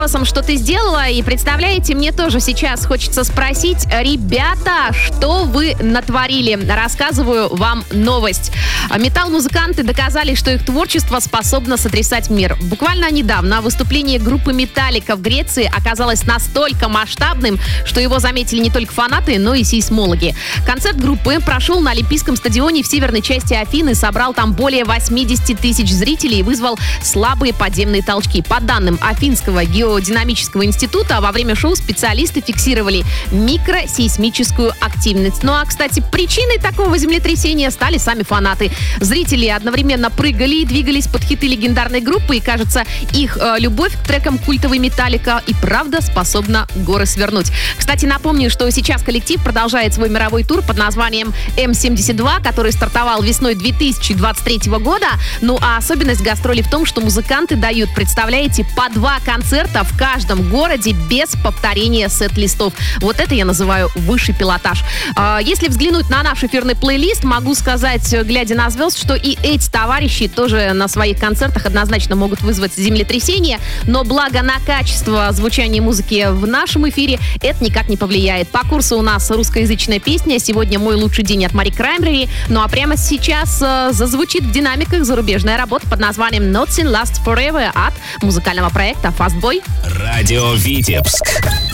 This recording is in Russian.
Что ты сделала, и представляете, мне тоже сейчас хочется спросить, ребята, что вы натворили? Рассказываю вам новость. Метал-музыканты доказали, что их творчество способно сотрясать мир. Буквально недавно выступление группы Metallica в Греции оказалось настолько масштабным, что его заметили не только фанаты, но и сейсмологи. Концерт группы прошел на Олимпийском стадионе в северной части Афин и собрал там более 80 тысяч зрителей и вызвал слабые подземные толчки. По данным Афинского геодинамического института, во время шоу специалисты фиксировали микросейсмическую активность. Ну а, кстати, причиной такого землетрясения стали сами фанаты. Зрители одновременно прыгали и двигались под хиты легендарной группы, и, кажется, их любовь к трекам культовой Металлика и правда способна горы свернуть. Кстати, напомню, что сейчас коллектив продолжает свой мировой тур под названием М-72, который стартовал весной 2023 года. Ну а особенность гастролей в том, что музыканты дают, представляете, по 2 концерта в каждом городе без повторения сет-листов. Вот это я называю высший пилотаж. Если взглянуть на наш эфирный плейлист, могу сказать, глядя на звезд, что и эти товарищи тоже на своих концертах однозначно могут вызвать землетрясение, но благо на качество звучания музыки в нашем эфире это никак не повлияет. По курсу у нас русскоязычная песня «Сегодня мой лучший день» от Мари Краймбрери, ну а прямо сейчас зазвучит в динамиках зарубежная работа под названием Nothing Lasts Forever от музыкального проекта Fastboy. Радио Витебск.